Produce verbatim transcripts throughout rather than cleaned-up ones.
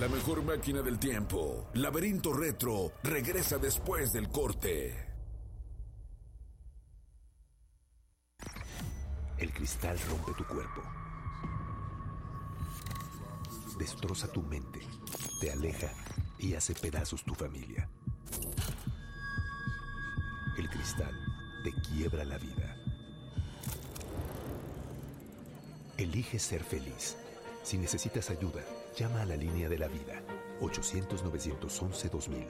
La mejor máquina del tiempo, Laberinto Retro, regresa después del corte. El cristal rompe tu cuerpo, destroza tu mente, te aleja y hace pedazos tu familia. El cristal te quiebra la vida. Elige ser feliz. Si necesitas ayuda, llama a la línea de la vida, ochocientos, novecientos once, dos mil.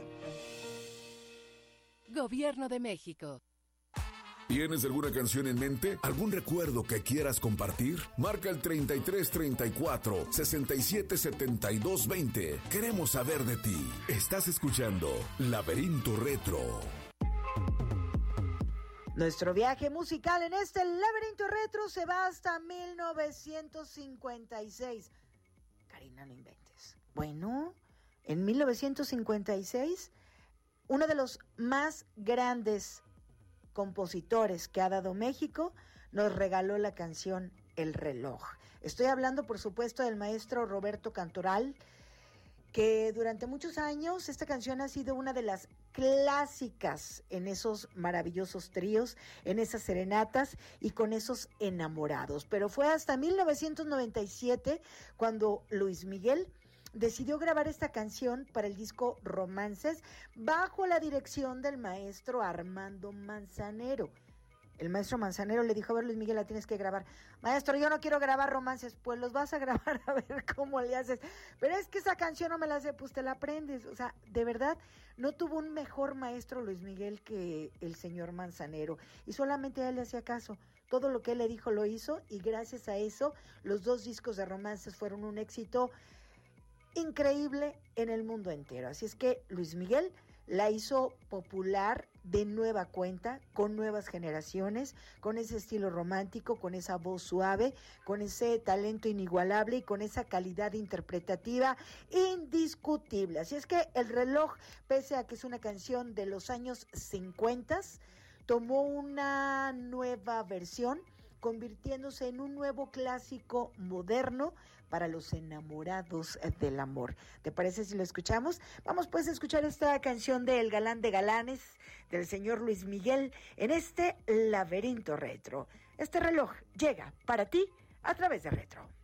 Gobierno de México. ¿Tienes alguna canción en mente? ¿Algún recuerdo que quieras compartir? Marca el treinta y tres, treinta y cuatro, sesenta y siete, setenta y dos, veinte. Queremos saber de ti. Estás escuchando Laberinto Retro. Nuestro viaje musical en este Laberinto Retro se va hasta mil novecientos cincuenta y seis. Karina, no inventes. Bueno, en mil novecientos cincuenta y seis, uno de los más grandes compositores que ha dado México nos regaló la canción El Reloj. Estoy hablando, por supuesto, del maestro Roberto Cantoral, que durante muchos años esta canción ha sido una de las clásicas en esos maravillosos tríos, en esas serenatas y con esos enamorados. Pero fue hasta mil novecientos noventa y siete cuando Luis Miguel decidió grabar esta canción para el disco Romances bajo la dirección del maestro Armando Manzanero. El maestro Manzanero le dijo: a ver, Luis Miguel, la tienes que grabar. Maestro, yo no quiero grabar romances. Pues los vas a grabar, a ver cómo le haces. Pero es que esa canción no me la sé, pues te la aprendes. O sea, de verdad, no tuvo un mejor maestro Luis Miguel que el señor Manzanero. Y solamente a él le hacía caso. Todo lo que él le dijo lo hizo, y gracias a eso los dos discos de romances fueron un éxito increíble en el mundo entero. Así es que Luis Miguel la hizo popular de nueva cuenta, con nuevas generaciones, con ese estilo romántico, con esa voz suave, con ese talento inigualable y con esa calidad interpretativa indiscutible. Así es que El Reloj, pese a que es una canción de los años cincuenta, tomó una nueva versión, convirtiéndose en un nuevo clásico moderno para los enamorados del amor. ¿Te parece si lo escuchamos? Vamos pues a escuchar esta canción de El Galán de Galanes, del señor Luis Miguel, en este Laberinto Retro. Este reloj llega para ti a través de Retro.